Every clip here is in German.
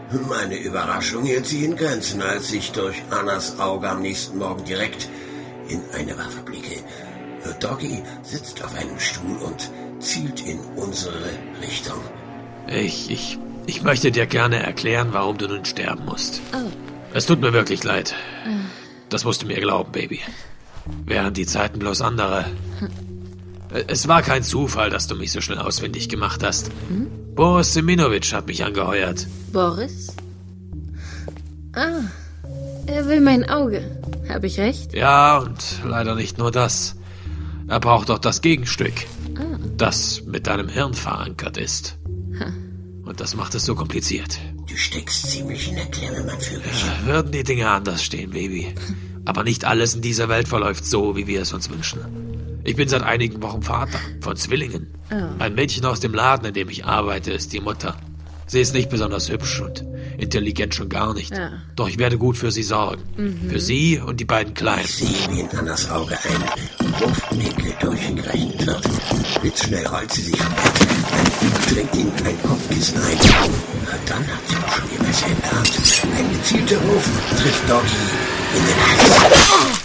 Meine Überraschung hielt sich in Grenzen, als ich durch Annas Auge am nächsten Morgen direkt in eine Waffe blicke. Doggy sitzt auf einem Stuhl und zielt in unsere Richtung. Ich möchte dir gerne erklären, warum du nun sterben musst. Oh. Es tut mir wirklich leid. Das musst du mir glauben, Baby. Wären die Zeiten bloß andere. Es war kein Zufall, dass du mich so schnell ausfindig gemacht hast. Boris Seminovic hat mich angeheuert. Boris? Ah, er will mein Auge. Habe ich recht? Ja, und leider nicht nur das. Er braucht auch das Gegenstück, das mit deinem Hirn verankert ist. Und das macht es so kompliziert. Du steckst ziemlich in der Klemme, mein Vögelchen. Würden die Dinge anders stehen, Baby. Aber nicht alles in dieser Welt verläuft so, wie wir es uns wünschen. Ich bin seit einigen Wochen Vater von Zwillingen. Ein Mädchen aus dem Laden, in dem ich arbeite, ist die Mutter. Sie ist nicht besonders hübsch und intelligent schon gar nicht. Ja. Doch ich werde gut für sie sorgen. Für sie und die beiden Kleinen. Ich sehe, wie in Annas Auge ein Luftwinkel durchgerechnet wird. Blitzschnell rollt sie sich vom Bett, drängt ihm ein Kopfkissen ein. Dann hat sie auch schon ihr Messer in der Hand. Ein gezielter Wurf trifft Doggy in den Hals.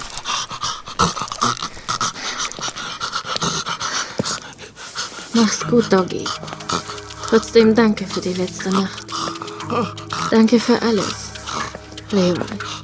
Mach's gut, Doggy. Trotzdem danke für die letzte Nacht. Danke für alles, Leroy.